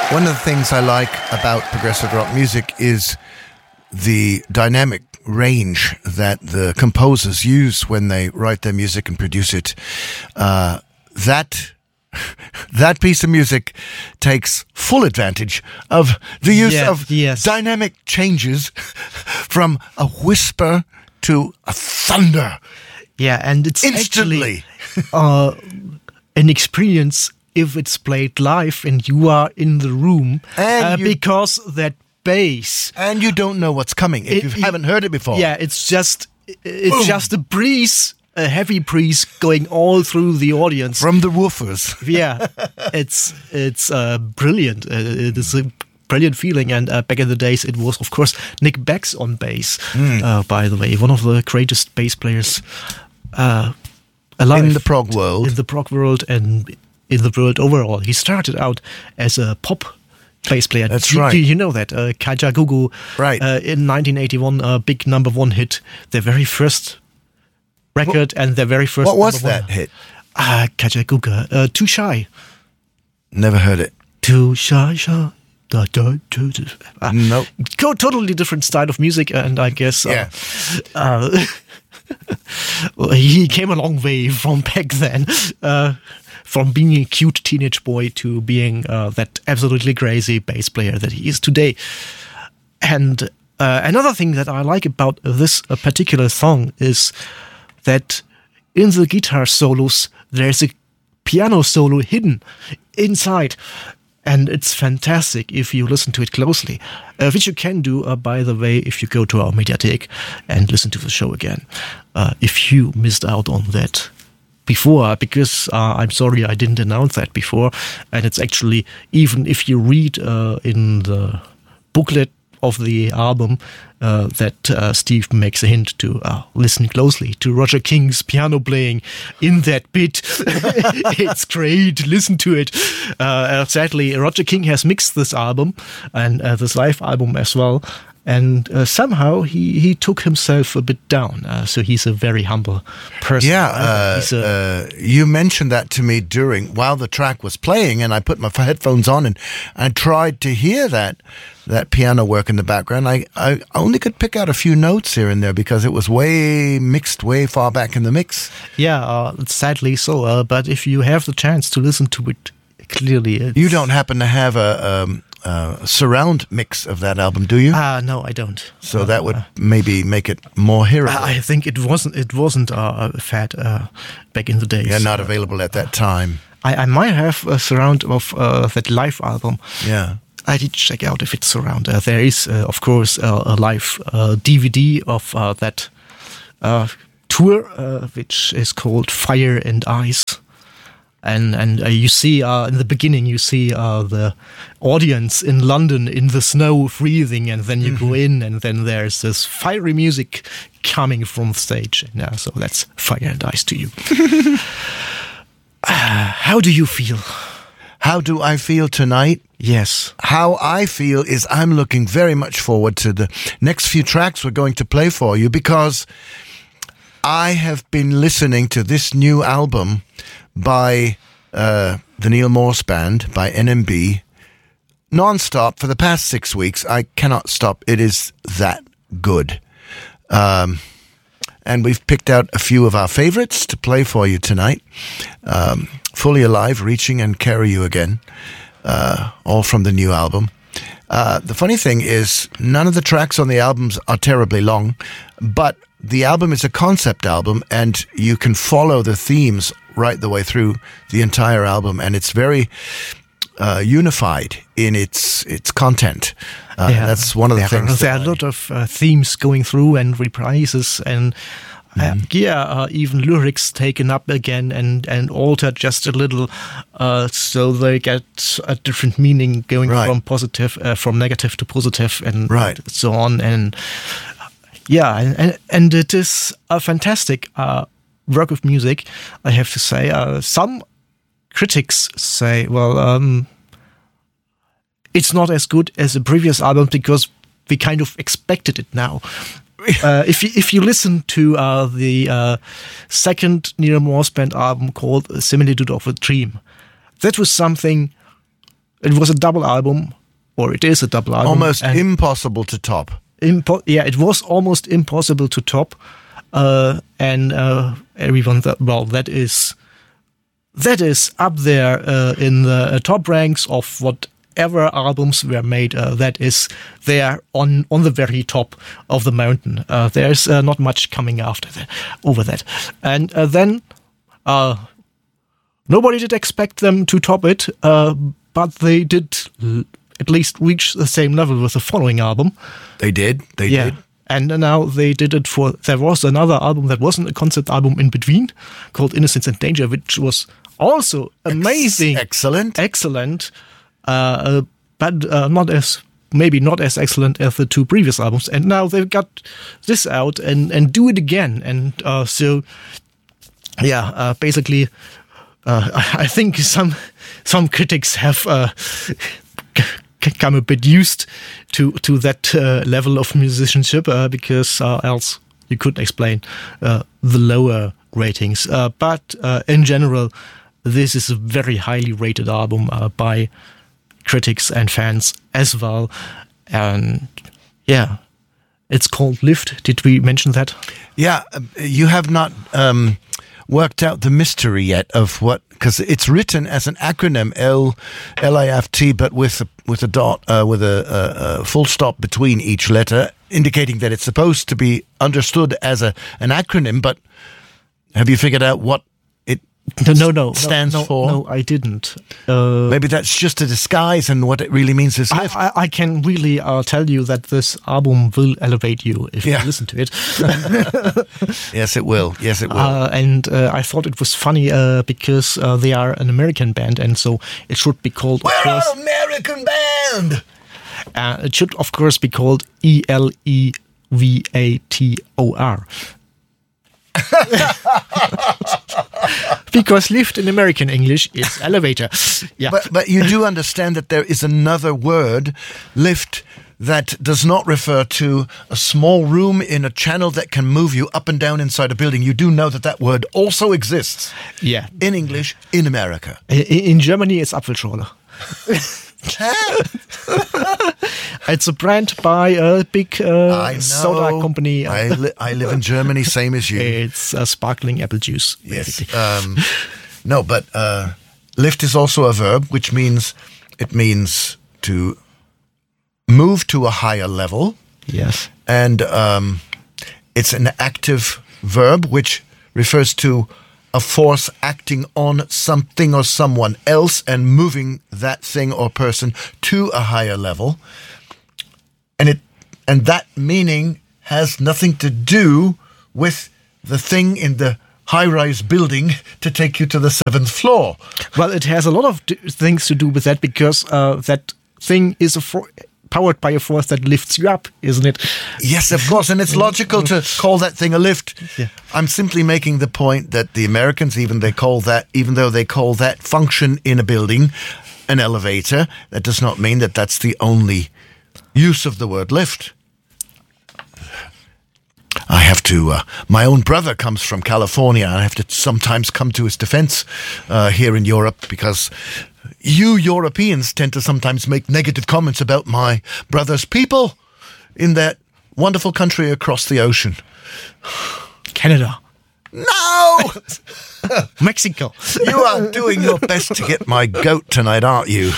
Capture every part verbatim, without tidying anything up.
One of the things I like about progressive rock music is the dynamic range that the composers use when they write their music and produce it. Uh, that that piece of music takes full advantage of the use yeah, of yes. dynamic changes from a whisper to a thunder. Yeah, and it's instantly actually uh, an experience if it's played live and you are in the room, uh, you, because that bass, and you don't know what's coming if it, you haven't heard it before. Yeah, it's just it's Boom. just a breeze, a heavy breeze going all through the audience from the woofers. Yeah, it's it's uh, brilliant. Uh, it is a brilliant feeling. And uh, back in the days, it was of course Nick Becks on bass. Mm. Uh, by the way, one of the greatest bass players uh, alive in the prog world, in the prog world, and in the world overall. He started out as a pop bass player. That's you, right. You know that uh, Kajagoogoo, right? Uh, in nineteen eighty-one, a uh, big number one hit, their very first record, what, and their very first. What was that one. hit? Ah, uh, Kajagoogoo, uh, Too Shy. Never heard it. Too shy, shy. Da, da, da, da. Uh, nope. Go totally different style of music, and I guess. Uh, yeah. Uh, well, he came a long way from back then. Uh, From being a cute teenage boy to being uh, that absolutely crazy bass player that he is today. And uh, another thing that I like about this uh, particular song is that in the guitar solos, there's a piano solo hidden inside. And it's fantastic if you listen to it closely, uh, which you can do, uh, by the way, if you go to our Mediathek and listen to the show again, uh, if you missed out on that before, because uh, I'm sorry I didn't announce that before, and it's actually, even if you read uh, in the booklet of the album uh, that uh, Steve makes a hint to uh, listen closely to Roger King's piano playing in that bit. It's great, listen to it. Uh, sadly, Roger King has mixed this album and uh, this live album as well. And uh, somehow he, he took himself a bit down. Uh, so he's a very humble person. Yeah, uh, a, uh, you mentioned that to me during while the track was playing, and I put my headphones on and I tried to hear that that piano work in the background. I, I only could pick out a few notes here and there because it was way mixed, way far back in the mix. Yeah, uh, sadly so. Uh, but if you have the chance to listen to it clearly, it's... You don't happen to have a... Um, Uh, surround mix of that album, do you? Ah, uh, no, I don't. So uh, that would maybe make it more hearable. I think it wasn't. It wasn't uh, fat uh, back in the days. Yeah, not available at that time. I, I might have a surround of uh, that live album. Yeah, I did check out if it's surround. Uh, there is, uh, of course, uh, a live uh, D V D of uh, that uh, tour, uh, which is called Fire and Ice. And and uh, you see uh, in the beginning you see uh, the audience in London in the snow freezing, and then you mm-hmm. go in, and then there's this fiery music coming from the stage. And, uh, so that's Fire and Ice to you. uh, how do you feel? How do I feel tonight? Yes. How I feel is I'm looking very much forward to the next few tracks we're going to play for you, because I have been listening to this new album by uh, the Neil Morse Band, by N M B, non-stop for the past six weeks. I cannot stop. It is that good. Um, and we've picked out a few of our favorites to play for you tonight. Um, Fully Alive, Reaching and Carry You Again, uh, all from the new album. Uh, the funny thing is, none of the tracks on the albums are terribly long, but the album is a concept album, and you can follow the themes right the way through the entire album, and it's very uh, unified in its its content. Uh, yeah, that's one of the there things. Are, there are a lot of uh, themes going through and reprises, and uh, mm-hmm. yeah, uh, even lyrics taken up again and, and altered just a little, uh, so they get a different meaning, going right. from positive, uh, from negative to positive, and right. so on. And yeah, and and it is a fantastic uh, work of music, I have to say. Uh, some critics say, well, um, it's not as good as the previous album because we kind of expected it now. uh, if you, if you listen to uh, the uh, second Neil Morse Band album called Similitude of a Dream, that was something it was a double album, or it is a double album. Almost impossible to top. Impo- yeah, it was almost impossible to top. Uh, and uh, everyone thought, well, that is that is up there uh, in the uh, top ranks of whatever albums were made. Uh, that is there on on the very top of the mountain. Uh, there's uh, not much coming after that, over that. And uh, then uh, nobody did expect them to top it, uh, but they did l- at least reach the same level with the following album. They did. They yeah. did. And now they did it for, there was another album that wasn't a concept album in between called Innocence and Danger, which was also amazing. Ex- excellent. Excellent. Uh, uh, but uh, not as, maybe not as excellent as the two previous albums. And now they've got this out and, and do it again. And uh, so, yeah, uh, basically, uh, I think some, some critics have, uh, come a bit used to to that uh, level of musicianship uh, because uh, else you couldn't explain uh, the lower ratings. Uh, but uh, in general, this is a very highly rated album uh, by critics and fans as well. And yeah, it's called Lift. Did we mention that? Yeah, you have not um, worked out the mystery yet of what, because it's written as an acronym L L I F T, but with a, with a dot, uh, with a, a, a full stop between each letter, indicating that it's supposed to be understood as a an acronym. But have you figured out what it no no no stands no, no, for? No, I didn't. Uh, Maybe that's just a disguise, and what it really means is lift. I, I, I can really uh, tell you that this album will elevate you if Yeah. you listen to it. Yes, it will. Yes, it will. Uh, and uh, I thought it was funny uh, because uh, they are an American band, and so it should be called. We're of course, an American band. uh, it should of course be called E L E V A T O R. Because lift in American English is elevator. Yeah. But but you do understand that there is another word, lift, that does not refer to a small room in a channel that can move you up and down inside a building. You do know that that word also exists. Yeah. In English, in America. In, in Germany, it's Apfelschorle. It's a brand by a big uh, I know. soda company. I, li- I live in Germany, same as you. It's uh, sparkling apple juice. Yes. Basically. Um, no, but uh, lift is also a verb, which means it means to move to a higher level. Yes. And um, it's an active verb, which refers to a force acting on something or someone else and moving that thing or person to a higher level. And it and that meaning has nothing to do with the thing in the high-rise building to take you to the seventh floor. Well, it has a lot of d- things to do with that because uh, that thing is a for- powered by a force that lifts you up, isn't it? Yes, of course, and it's logical to call that thing a lift. Yeah. I'm simply making the point that the Americans, even they call that, even though they call that function in a building an elevator, that does not mean that that's the only use of the word lift. I have to, uh, my own brother comes from California, and I have to sometimes come to his defense uh, here in Europe because you Europeans tend to sometimes make negative comments about my brother's people in that wonderful country across the ocean. Canada. No! Mexico. You are doing your best to get my goat tonight, aren't you?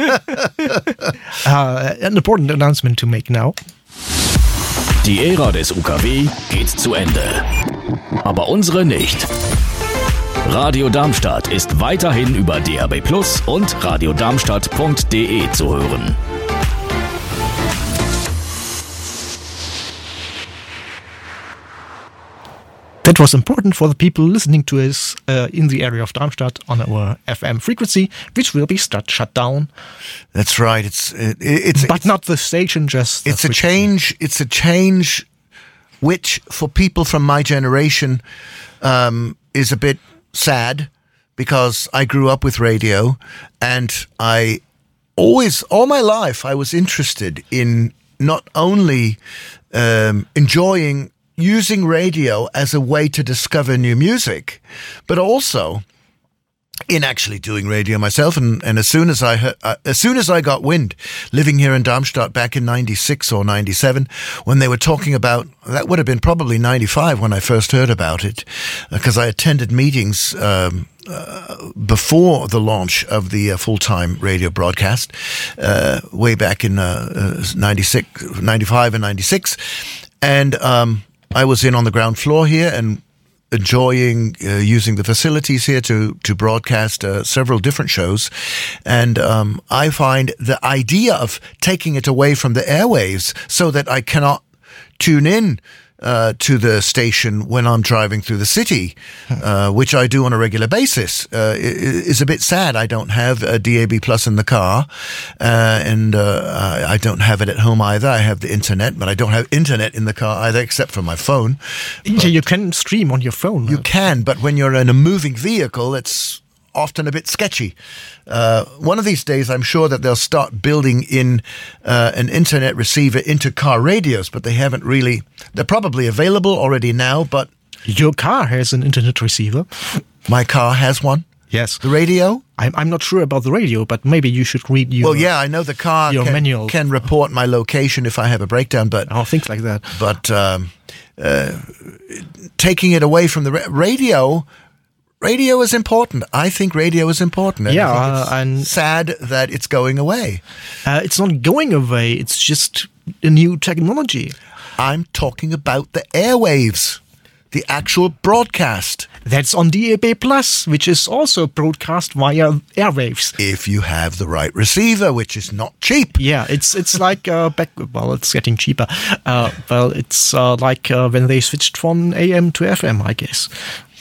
Uh, an important announcement to make now. Die Ära des U K W geht zu Ende. Aber unsere nicht. Radio Darmstadt ist weiterhin über D A B Plus und radiodarmstadt punkt de zu hören. That was important for the people listening to us uh, in the area of Darmstadt on our F M frequency, which will be start shut down. That's right. It's it, it's But it's, not the station, just the it's a frequency. change. It's a change, which for people from my generation um, is a bit sad because I grew up with radio, and I always, all my life, I was interested in not only um, enjoying using radio as a way to discover new music, but also in actually doing radio myself. And, and as soon as I heard, uh, as soon as I got wind, living here in Darmstadt back in ninety-six or ninety-seven, when they were talking about, that would have been probably ninety-five when I first heard about it, because uh, I attended meetings um, uh, before the launch of the uh, full-time radio broadcast, uh, way back in uh, uh, ninety-six, ninety-five and ninety-six. And um, I was in on the ground floor here and enjoying uh, using the facilities here to to broadcast uh, several different shows. And um, I find the idea of taking it away from the airwaves so that I cannot tune in uh, to the station when I'm driving through the city, uh, which I do on a regular basis, uh, is a bit sad. I don't have a D A B Plus in the car, uh, and uh, I don't have it at home either. I have the internet, but I don't have internet in the car either, except for my phone. Yeah, you can stream on your phone. You can, but when you're in a moving vehicle, it's often a bit sketchy. Uh, one of these days, I'm sure that they'll start building in uh, an internet receiver into car radios, but they haven't really. They're probably available already now, but Your car has an internet receiver. My car has one. Yes. The radio? I'm, I'm not sure about the radio, but maybe you should read your... Well, yeah, I know the car your can, manual. can report my location if I have a breakdown, but... Oh, things like that. But um, uh, taking it away from the ra- radio... Radio is important. I think radio is important. And Yeah, I think uh, it's and sad that it's going away. Uh, it's not going away. It's just a new technology. I'm talking about the airwaves, the actual broadcast. That's on D A B Plus, which is also broadcast via airwaves. If you have the right receiver, which is not cheap. Yeah, it's it's like uh, back. Well, it's getting cheaper. Uh, well, it's uh, like uh, when they switched from A M to F M, I guess.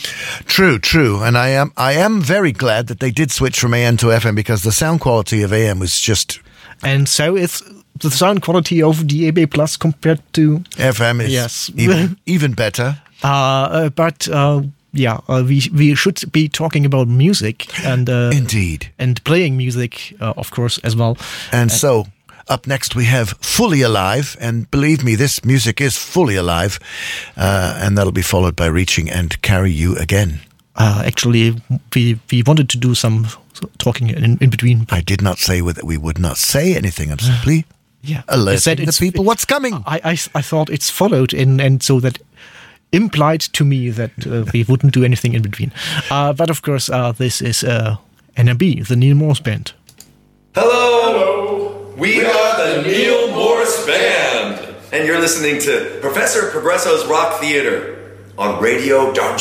True, true, and I am I am very glad that they did switch from A M to F M because the sound quality of A M was just. And so it's the sound quality of D A B Plus compared to F M is yes. even even better. Uh, uh, but uh, yeah, uh, we we should be talking about music and uh, indeed and playing music, uh, of course, as well. And, and so. Up next, we have Fully Alive, and believe me, this music is fully alive, uh, and that'll be followed by Reaching and Carry You Again. Uh, actually, we we wanted to do some talking in, in between. I did not say that we would not say anything. I'm simply yeah. alerting the people what's coming. I, I, I thought it's followed, in, and so that implied to me that uh, we wouldn't do anything in between. Uh, but of course, uh, this is uh, N M B, the Neil Morse Band. Hello! Hello! We are the Neil Morse Band! And you're listening to Professor Progresso's Rock Theater on Radio Darmstadt.